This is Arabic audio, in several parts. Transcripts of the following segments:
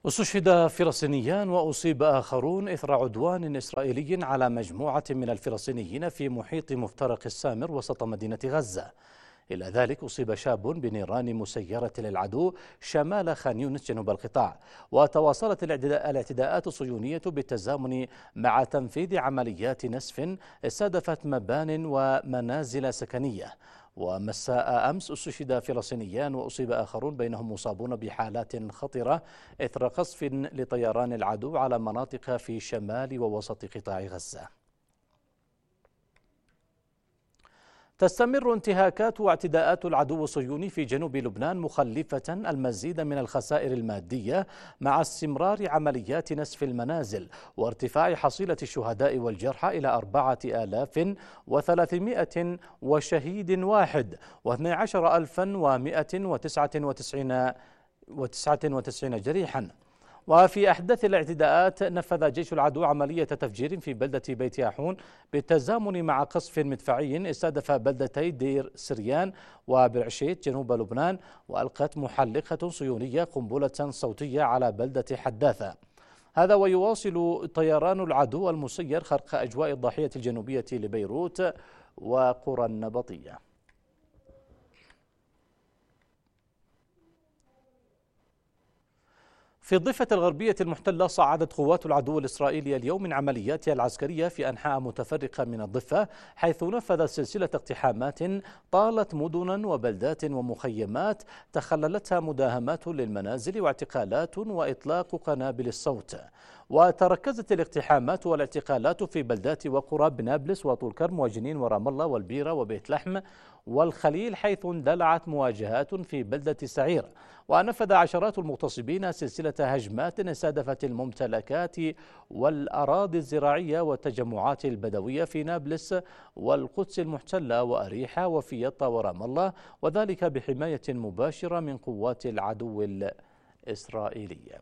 استشهد فلسطينيان وأصيب آخرون إثر عدوان إسرائيلي على مجموعة من الفلسطينيين في محيط مفترق السامر وسط مدينة غزة. إلى ذلك أصيب شاب بنيران مسيرة للعدو شمال خان يونس جنوب القطاع. وتواصلت الاعتداءات الصهيونية بالتزامن مع تنفيذ عمليات نسف استهدفت مبان ومنازل سكنية. ومساء أمس استشهد فلسطينيان وأصيب آخرون بينهم مصابون بحالات خطرة إثر قصف لطيران العدو على مناطق في شمال ووسط قطاع غزة. تستمر انتهاكات واعتداءات العدو الصهيوني في جنوب لبنان مخلفة المزيد من الخسائر المادية مع استمرار عمليات نسف المنازل وارتفاع حصيلة الشهداء والجرحى إلى 4300 وشهيد واحد و12199 جريحا. وفي أحداث الاعتداءات نفذ جيش العدو عملية تفجير في بلدة بيت ياحون بالتزامن مع قصف مدفعي استهدف بلدتي دير سريان وبرعشيت جنوب لبنان، وألقت محلقة صهيونية قنبلة صوتية على بلدة حداثة. هذا ويواصل طيران العدو المسير خرق أجواء الضاحية الجنوبية لبيروت وقرى النبطية. في الضفة الغربية المحتلة صعدت قوات العدو الإسرائيلي اليوم من عملياتها العسكرية في أنحاء متفرقة من الضفة، حيث نفذت سلسلة اقتحامات طالت مدنا وبلدات ومخيمات تخللتها مداهمات للمنازل واعتقالات وإطلاق قنابل الصوت. وتركزت الاقتحامات والاعتقالات في بلدات وقرى بنابلس وطول كرم وجنين ورام الله والبيرة وبيت لحم والخليل، حيث اندلعت مواجهات في بلدة سعير. ونفذ عشرات المغتصبين سلسلة هجمات استهدفت الممتلكات والأراضي الزراعية والتجمعات البدوية في نابلس والقدس المحتلة وأريحة وفي يطا ورام الله، وذلك بحماية مباشرة من قوات العدو الإسرائيلي.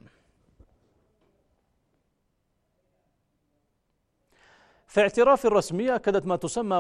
في اعتراف رسمي أكدت ما تسمى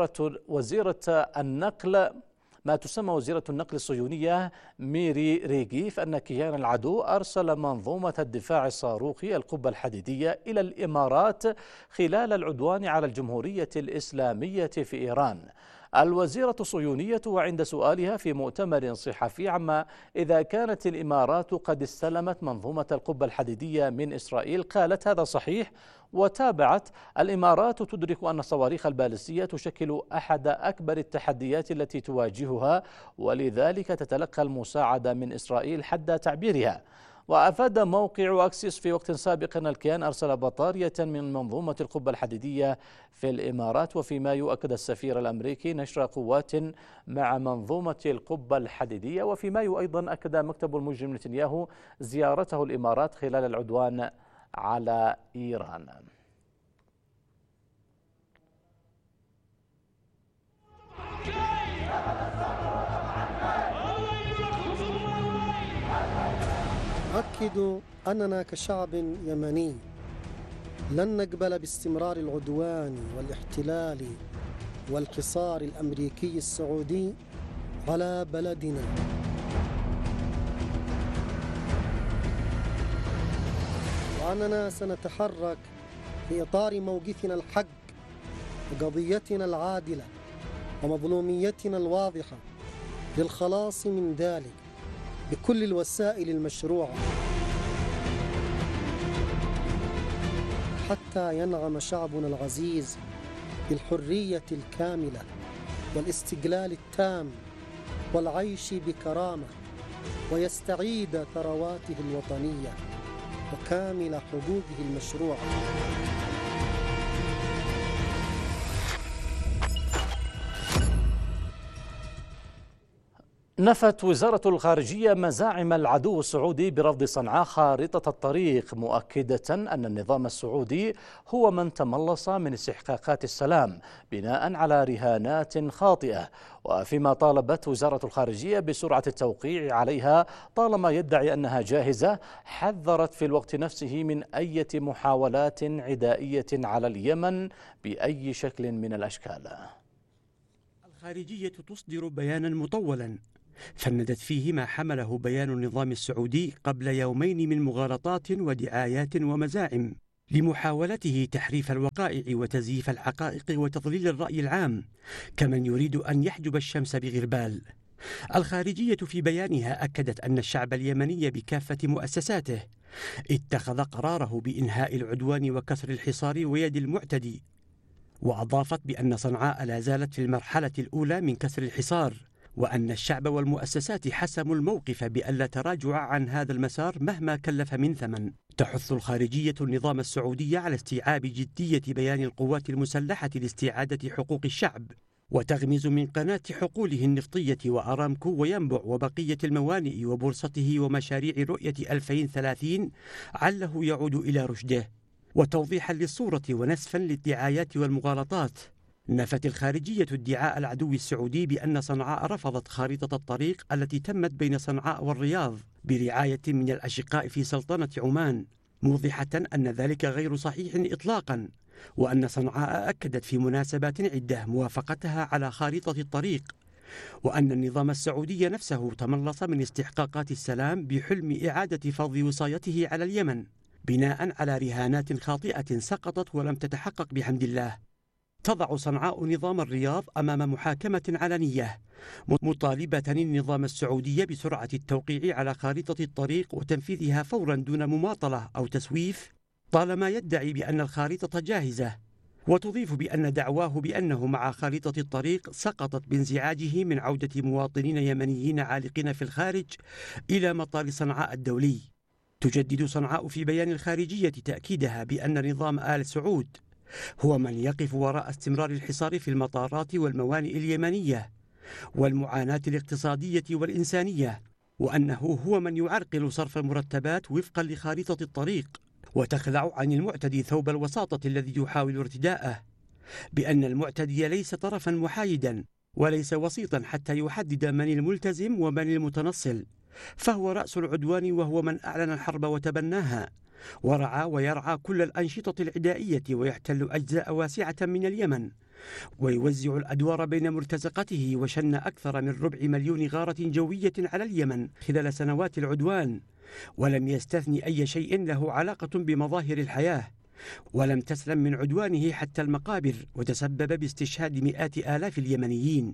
وزيرة النقل الصهيونية ميري ريغيف أن كيان العدو أرسل منظومة الدفاع الصاروخي القبة الحديدية إلى الإمارات خلال العدوان على الجمهورية الإسلامية في إيران. الوزيرة الصهيونية وعند سؤالها في مؤتمر صحفي عما إذا كانت الإمارات قد استلمت منظومة القبة الحديدية من إسرائيل قالت هذا صحيح، وتابعت: الإمارات تدرك أن الصواريخ البالستية تشكل أحد أكبر التحديات التي تواجهها، ولذلك تتلقى المساعدة من إسرائيل حد تعبيرها. وأفاد موقع أكسيس في وقت سابق أن الكيان أرسل بطارية من منظومة القبة الحديدية في الإمارات. وفيما يؤكد السفير الأمريكي نشر قوات مع منظومة القبة الحديدية. وفيما أيضا أكد مكتب المجرم نتنياهو زيارته الإمارات خلال العدوان على إيران. أؤكد أننا كشعب يمني لن نقبل باستمرار العدوان والاحتلال والحصار الأمريكي السعودي على بلدنا. وأننا سنتحرك في إطار موقفنا الحق وقضيتنا العادلة ومظلوميتنا الواضحة للخلاص من ذلك بكل الوسائل المشروعة حتى ينعم شعبنا العزيز بالحرية الكاملة والاستقلال التام والعيش بكرامة، ويستعيد ثرواته الوطنية وكامل حقوقه المشروعة. نفت وزارة الخارجية مزاعم العدو السعودي برفض صنعاء خارطة الطريق، مؤكدة أن النظام السعودي هو من تملص من استحقاقات السلام بناء على رهانات خاطئة. وفيما طالبت وزارة الخارجية بسرعة التوقيع عليها طالما يدعي أنها جاهزة، حذرت في الوقت نفسه من أي محاولات عدائية على اليمن بأي شكل من الأشكال. الخارجية تصدر بيانا مطولا فندت فيه ما حمله بيان النظام السعودي قبل يومين من مغالطات ودعايات ومزاعم لمحاولته تحريف الوقائع وتزييف الحقائق وتضليل الرأي العام كمن يريد أن يحجب الشمس بغربال. الخارجية في بيانها أكدت أن الشعب اليمني بكافة مؤسساته اتخذ قراره بإنهاء العدوان وكسر الحصار ويد المعتدي، وأضافت بأن صنعاء لا زالت في المرحلة الأولى من كسر الحصار، وأن الشعب والمؤسسات حسموا الموقف بألا تراجع عن هذا المسار مهما كلف من ثمن. تحث الخارجية النظام السعودي على استيعاب جدية بيان القوات المسلحة لاستعادة حقوق الشعب، وتغمز من قناة حقوله النفطية وأرامكو وينبع وبقية الموانئ وبورصته ومشاريع رؤية 2030 عله يعود إلى رشده. وتوضيحا للصورة ونسفا للدعايات والمغالطات، نفت الخارجية ادعاء العدو السعودي بأن صنعاء رفضت خارطة الطريق التي تمت بين صنعاء والرياض برعاية من الأشقاء في سلطنة عمان، موضحة أن ذلك غير صحيح إطلاقا، وأن صنعاء أكدت في مناسبات عدة موافقتها على خارطة الطريق، وأن النظام السعودي نفسه تملص من استحقاقات السلام بحلم إعادة فرض وصايته على اليمن بناء على رهانات خاطئة سقطت ولم تتحقق بحمد الله. تضع صنعاء نظام الرياض أمام محاكمة علنية، مطالبة النظام السعودي بسرعة التوقيع على خارطة الطريق وتنفيذها فورا دون مماطلة أو تسويف، طالما يدعي بأن الخارطة جاهزة، وتضيف بأن دعواه بأنه مع خارطة الطريق سقطت بانزعاجه من عودة مواطنين يمنيين عالقين في الخارج إلى مطار صنعاء الدولي. تجدد صنعاء في بيان الخارجية تأكيدها بأن نظام آل سعود هو من يقف وراء استمرار الحصار في المطارات والموانئ اليمنية والمعاناة الاقتصادية والإنسانية، وأنه هو من يعرقل صرف المرتبات وفقا لخارطة الطريق وتخلع عن المعتدي ثوب الوساطة الذي يحاول ارتداءه، بأن المعتدي ليس طرفا محايدا وليس وسيطا حتى يحدد من الملتزم ومن المتنصل، فهو رأس العدوان وهو من أعلن الحرب وتبناها ورعى ويرعى كل الأنشطة العدائية ويحتل أجزاء واسعة من اليمن ويوزع الأدوار بين مرتزقته، وشن أكثر من 250,000 غارة جوية على اليمن خلال سنوات العدوان، ولم يستثني أي شيء له علاقة بمظاهر الحياة، ولم تسلم من عدوانه حتى المقابر، وتسبب باستشهاد مئات آلاف اليمنيين.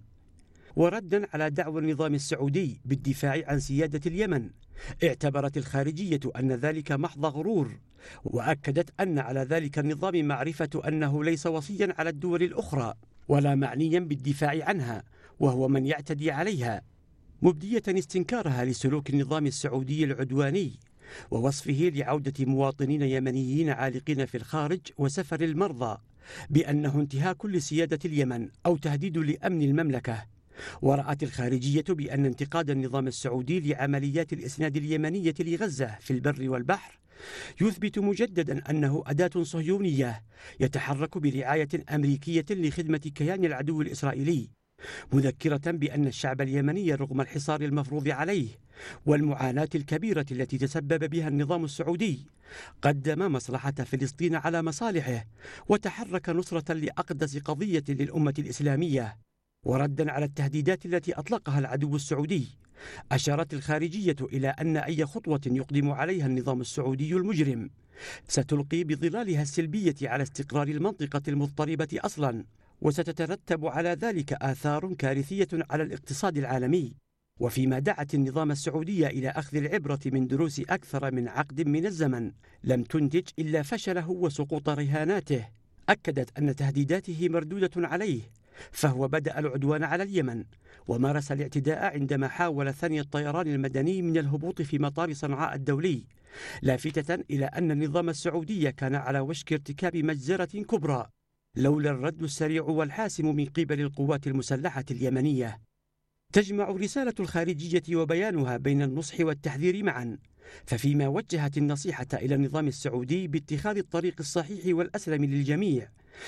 وردا على دعوى النظام السعودي بالدفاع عن سيادة اليمن، اعتبرت الخارجية أن ذلك محض غرور، وأكدت أن على ذلك النظام معرفة أنه ليس وصيا على الدول الأخرى ولا معنيا بالدفاع عنها، وهو من يعتدي عليها، مبدية استنكارها لسلوك النظام السعودي العدواني ووصفه لعودة مواطنين يمنيين عالقين في الخارج وسفر المرضى بأنه انتهاك لسيادة اليمن أو تهديد لأمن المملكة. ورأت الخارجية بأن انتقاد النظام السعودي لعمليات الإسناد اليمنية لغزة في البر والبحر يثبت مجددا أنه أداة صهيونية يتحرك برعاية أمريكية لخدمة كيان العدو الإسرائيلي، مذكرة بأن الشعب اليمني رغم الحصار المفروض عليه والمعاناة الكبيرة التي تسبب بها النظام السعودي قدم مصلحة فلسطين على مصالحه وتحرك نصرة لأقدس قضية للأمة الإسلامية. وردا على التهديدات التي أطلقها العدو السعودي، أشارت الخارجية إلى أن أي خطوة يقدم عليها النظام السعودي المجرم ستلقي بظلالها السلبية على استقرار المنطقة المضطربة أصلا، وستترتب على ذلك آثار كارثية على الاقتصاد العالمي. وفيما دعت النظام السعودي إلى أخذ العبرة من دروس أكثر من عقد من الزمن لم تنتج إلا فشله وسقوط رهاناته، أكدت أن تهديداته مردودة عليه، فهو بدأ العدوان على اليمن ومارس الاعتداء عندما حاول ثاني الطيران المدني من الهبوط في مطار صنعاء الدولي، لافتة إلى أن النظام السعودي كان على وشك ارتكاب مجزرة كبرى لولا الرد السريع والحاسم من قبل القوات المسلحة اليمنية. تجمع رسالة الخارجية وبيانها بين النصح والتحذير معا، ففيما وجهت النصيحة إلى النظام السعودي باتخاذ الطريق الصحيح والأسلم للجميع،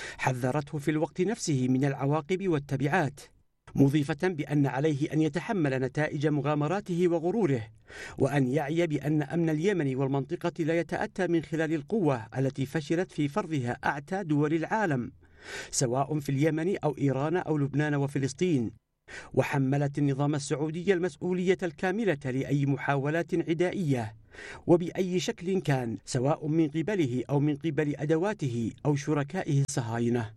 حذرته في الوقت نفسه من العواقب والتبعات، مضيفة بأن عليه أن يتحمل نتائج مغامراته وغروره، وأن يعي بأن أمن اليمن والمنطقة لا يتأتى من خلال القوة التي فشلت في فرضها أعتى دول العالم، سواء في اليمن أو إيران أو لبنان وفلسطين، وحملت النظام السعودي المسؤولية الكاملة لأي محاولات عدائية وبأي شكل كان، سواء من قبله أو من قبل أدواته أو شركائه الصهاينة.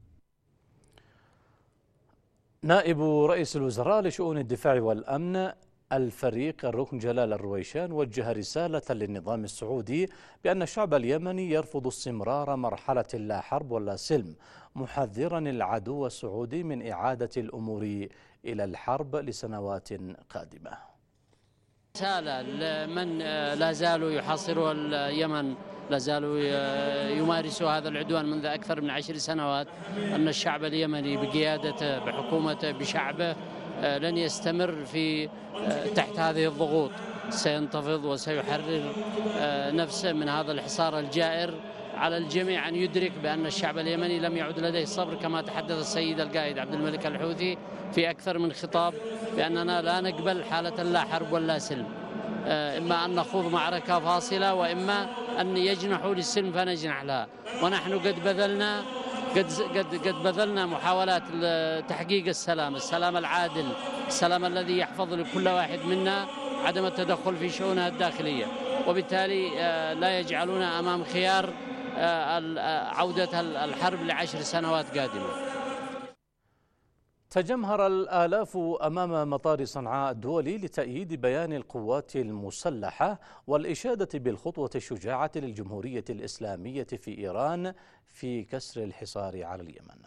نائب رئيس الوزراء لشؤون الدفاع والأمن الفريق الركن جلال الرويشان وجه رسالة للنظام السعودي بأن الشعب اليمني يرفض استمرار مرحلة لا حرب ولا سلم، محذرا العدو السعودي من إعادة الأمور إلى الحرب لسنوات قادمة. رسالة لمن لا زالوا يحاصروا اليمن، لا زالوا يمارسوا هذا العدوان منذ أكثر من 10 سنوات، أن الشعب اليمني بقيادته بحكومته بشعبه لن يستمر في تحت هذه الضغوط، سينتفض وسيحرر نفسه من هذا الحصار الجائر. على الجميع أن يدرك بأن الشعب اليمني لم يعد لديه صبر، كما تحدث السيد القائد عبد الملك الحوثي في أكثر من خطاب بأننا لا نقبل حالة لا حرب ولا سلم، إما أن نخوض معركة فاصلة وإما أن يجنحوا للسلم فنجنح لها. ونحن قد بذلنا محاولات تحقيق السلام العادل، السلام الذي يحفظ لكل واحد منا عدم التدخل في شؤونها الداخلية، وبالتالي لا يجعلنا أمام خيار عودة الحرب ل10 سنوات قادمة. تجمهر الآلاف أمام مطار صنعاء الدولي لتأييد بيان القوات المسلحة والإشادة بالخطوة الشجاعة للجمهورية الإسلامية في إيران في كسر الحصار على اليمن.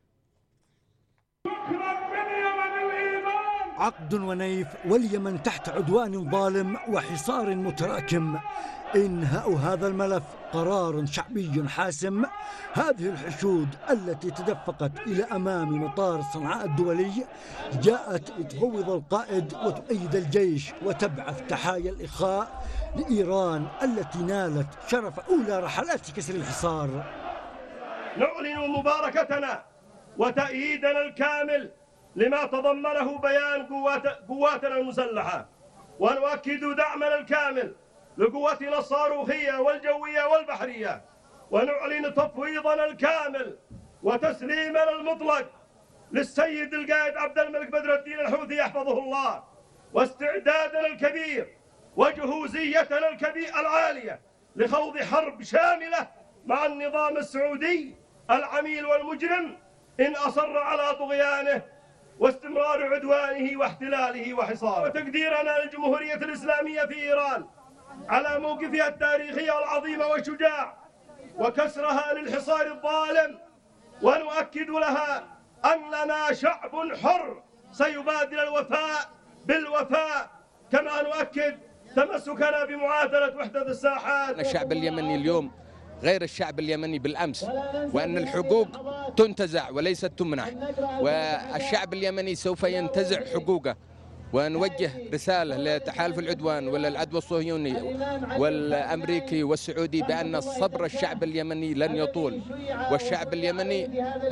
عقد ونيف واليمن تحت عدوان ظالم وحصار متراكم. إنهاء هذا الملف قرار شعبي حاسم. هذه الحشود التي تدفقت إلى أمام مطار صنعاء الدولي جاءت لتفوض القائد وتؤيد الجيش وتبعث تحايا الإخاء لإيران التي نالت شرف أولى رحلات كسر الحصار. نعلن مباركتنا وتأييدنا الكامل لما تضمنه بيان قواتنا المسلحة، ونؤكد دعمنا الكامل لقوتنا الصاروخية والجوية والبحرية، ونعلن تفويضنا الكامل وتسليمنا المطلق للسيد القائد عبد الملك بدر الدين الحوثي يحفظه الله، واستعدادنا الكبير وجهوزيتنا العالية لخوض حرب شاملة مع النظام السعودي العميل والمجرم إن أصر على طغيانه واستمرار عدوانه واحتلاله وحصاره. وتقديرنا للجمهورية الإسلامية في إيران على موقفها التاريخي العظيم والشجاع وكسرها للحصار الظالم، ونؤكد لها أننا شعب حر سيبادل الوفاء بالوفاء، كما نؤكد تمسكنا بمعادلة وحدة الساحات. الشعب اليمني اليوم غير الشعب اليمني بالأمس، وأن الحقوق تنتزع وليست تمنح، والشعب اليمني سوف ينتزع حقوقه. ونوجه رسالة لتحالف العدوان وللعدو الصهيوني والأمريكي والسعودي بأن صبر الشعب اليمني لن يطول، والشعب اليمني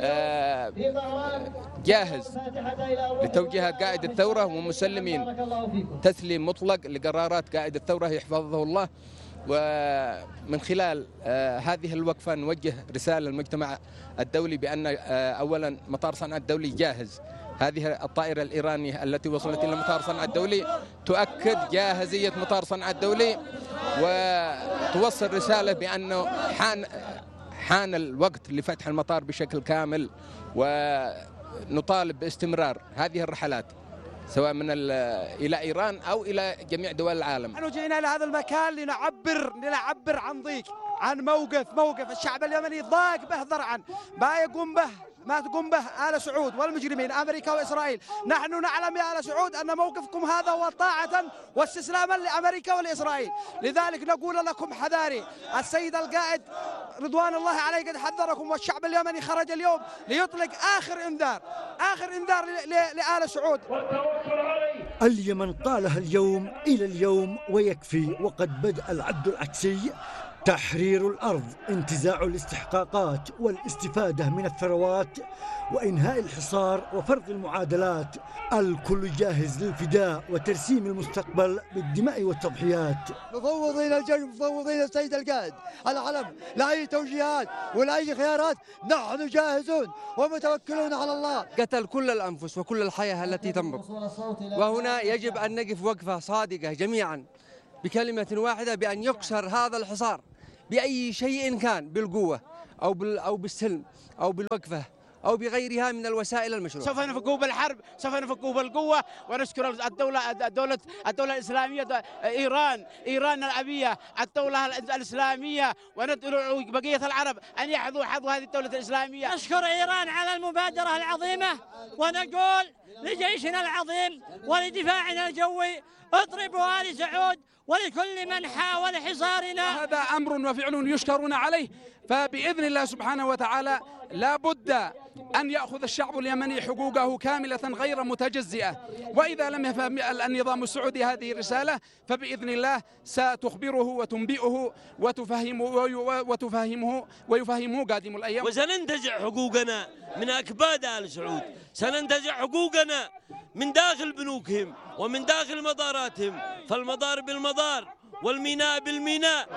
جاهز لتوجيه قائد الثورة ومسلمين تسليم مطلق لقرارات قائد الثورة يحفظه الله. ومن خلال هذه الوقفة نوجه رسالة للمجتمع الدولي بأن أولا مطار صنعاء الدولي جاهز. هذه الطائرة الإيرانية التي وصلت إلى مطار صنعاء الدولي تؤكد جاهزية مطار صنعاء الدولي، وتوصل رسالة بأنه حان الوقت لفتح المطار بشكل كامل، ونطالب باستمرار هذه الرحلات سواء من إلى إيران أو إلى جميع دول العالم. نحن جئنا إلى هذا المكان لنعبر عن ضيق، عن موقف الشعب اليمني ضاق به ذرعا ما تقوم به آل سعود والمجرمين أمريكا وإسرائيل. نحن نعلم يا آل سعود أن موقفكم هذا هو طاعة واستسلاما لأمريكا والإسرائيل، لذلك نقول لكم حذاري. السيد القائد رضوان الله عليه قد حذركم، والشعب اليمني خرج اليوم ليطلق آخر إنذار لآل سعود. اليمن قالها اليوم إلى اليوم ويكفي، وقد بدأ العد العكسي تحرير الأرض، انتزاع الاستحقاقات والاستفادة من الثروات، وإنهاء الحصار وفرض المعادلات. الكل جاهز للفداء وترسيم المستقبل بالدماء والتضحيات. مفوضين الجيش، مفوضين السيد القائد العلم، لا أي توجيهات ولا أي خيارات، نحن جاهزون ومتوكلون على الله. قتل كل الأنفس وكل الحياة التي تنبض، وهنا يجب أن نقف وقفة صادقة جميعا بكلمة واحدة بأن يكسر هذا الحصار بأي شيء كان، بالقوة أو بالسلم أو بالوقفة أو بغيرها من الوسائل المشروعة. سوف نفكوا بالحرب، سوف نفكوا بالقوة، ونشكر الدولة الإسلامية، إيران الأبية، الدولة الإسلامية، وندعو بقية العرب أن يحظوا حظ هذه الدولة الإسلامية. نشكر إيران على المبادرة العظيمة، ونقول لجيشنا العظيم ولدفاعنا الجوي: اضربوا آل سعود ولكل من حاول حصارنا. هذا أمر وفعل يشكرون عليه، فبإذن الله سبحانه وتعالى لا بد أن يأخذ الشعب اليمني حقوقه كاملة غير متجزئة، وإذا لم يفهم النظام السعودي هذه الرسالة فبإذن الله ستخبره وتنبئه وتفهمه ويفهمه قادم الأيام. وسننتزع حقوقنا من أكباد آل سعود، سننتزع حقوقنا من داخل بنوكهم ومن داخل مطاراتهم، فالمطار بالمطار والميناء بالميناء.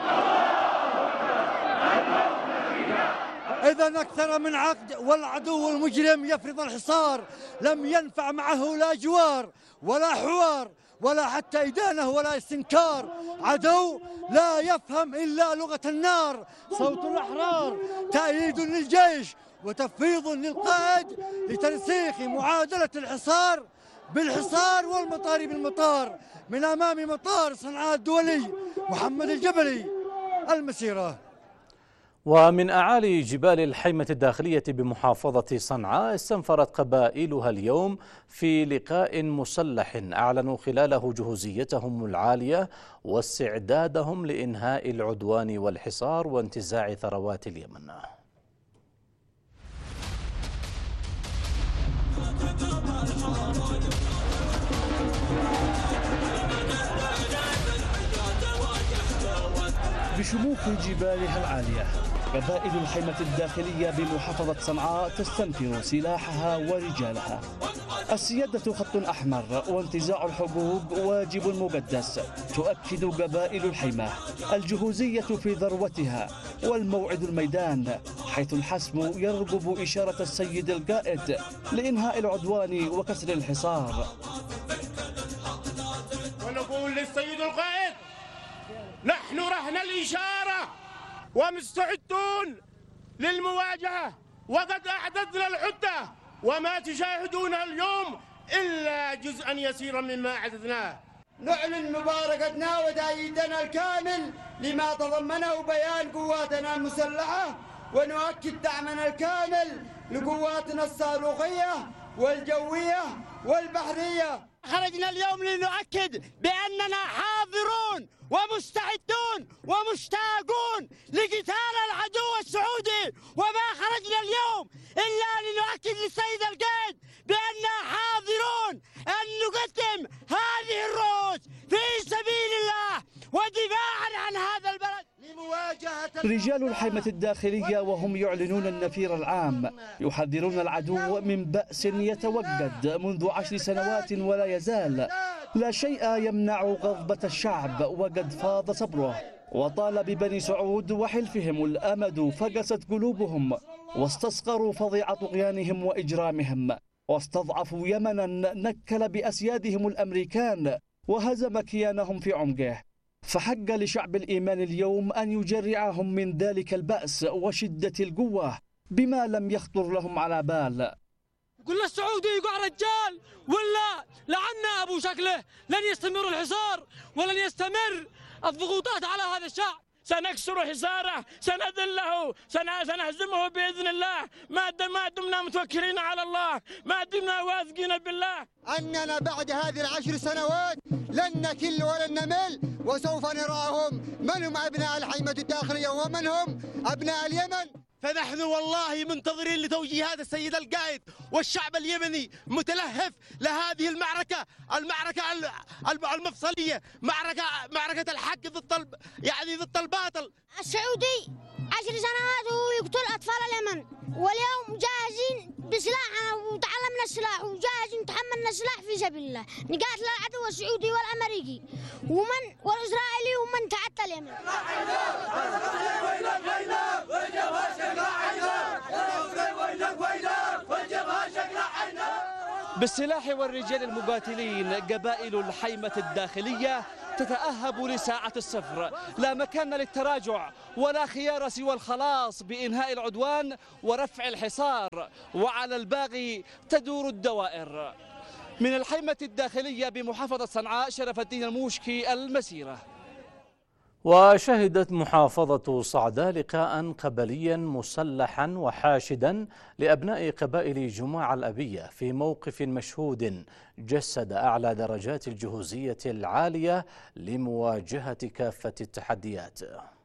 إذا أكثر من عقد والعدو المجرم يفرض الحصار، لم ينفع معه لا جوار ولا حوار ولا حتى إدانة ولا استنكار. عدو لا يفهم إلا لغة النار. صوت الأحرار تأييد للجيش وتفويض للقائد لترسيخ معادلة الحصار بالحصار والمطار بالمطار. من أمام مطار صنعاء الدولي، محمد الجبلي، المسيرة. ومن أعالي جبال الحيمة الداخلية بمحافظة صنعاء استنفرت قبائلها اليوم في لقاء مسلح أعلنوا خلاله جهوزيتهم العالية واستعدادهم لإنهاء العدوان والحصار وانتزاع ثروات اليمن. بشموخ جبالها العالية قبائل الحيمة الداخلية بمحافظة صنعاء تستنفر سلاحها ورجالها. السيادة خط أحمر وانتزاع الحقوق واجب مقدس، تؤكد قبائل الحيمة. الجهوزية في ذروتها والموعد الميدان، حيث الحسم يرغب إشارة السيد القائد لإنهاء العدوان وكسر الحصار. ونقول للسيد القائد: نحن رهن الإشارة ومستعدون للمواجهة، وقد أعددنا العدة، وما تشاهدونه اليوم إلا جزءا يسيرا مما أعددناه. نعلن مباركتنا وتأييدنا الكامل لما تضمنه بيان قواتنا المسلحة، ونؤكد دعمنا الكامل لقواتنا الصاروخية والجوية والبحرية. خرجنا اليوم لنؤكد بأننا حاضرون ومستعدون ومشتاقون لقتال العدو السعودي، وما خرجنا اليوم إلا لنؤكد للسيد القائد بأننا حاضرون أن نقدم هذه الرؤوس في سبيل الله ودفاعا عن هذا البلد لمواجهة رجال الحيمة الداخلية وهم يعلنون النفير العام، يحذرون العدو من بأس يتوجد منذ 10 سنوات ولا يزال. لا شيء يمنع غضبة الشعب وقد فاض صبره، وطال ببني سعود وحلفهم الأمد فقست قلوبهم، واستصغروا فظيع طغيانهم وإجرامهم، واستضعفوا يمنا نكل بأسيادهم الأمريكان وهزم كيانهم في عمقه. فحق لشعب الإيمان اليوم أن يجرعهم من ذلك البأس وشدة القوة بما لم يخطر لهم على بال. كل السعودي يقع رجال ولا لعنا أبو شكله لن يستمر الحصار ولن يستمر الضغوطات على هذا الشعب. سنكسر حصاره، سنذله، سنهزمه بإذن الله، ما دمنا متوكلين على الله، ما دمنا واثقين بالله. أننا بعد هذه ال10 سنوات لن نكل ولن نمل، وسوف نراهم من هم أبناء الحيمة الداخلية ومن هم أبناء اليمن. فنحن والله منتظرين لتوجيهات السيد القائد، والشعب اليمني متلهف لهذه المعركة المفصلية، معركة الحق ضد الباطل. السعودي 10 سنوات وهو يقتل أطفال اليمن، واليوم جاهزين بسلاحنا وتعلمنا السلاح وجاهزين تحملنا السلاح في سبيل الله نقاتل العدو السعودي والأمريكي والإسرائيلي ومن تعدى اليمن. بالسلاح والرجال المقاتلين قبائل الحيمة الداخلية تتأهب لساعة الصفر، لا مكان للتراجع ولا خيار سوى الخلاص بإنهاء العدوان ورفع الحصار، وعلى الباغي تدور الدوائر. من الحيمة الداخلية بمحافظة صنعاء، شرف الدين الموشكي، المسيرة. وشهدت محافظة صعدة لقاء قبليا مسلحا وحاشدا لأبناء قبائل جماع الأبية في موقف مشهود جسد أعلى درجات الجهوزية العالية لمواجهة كافة التحديات.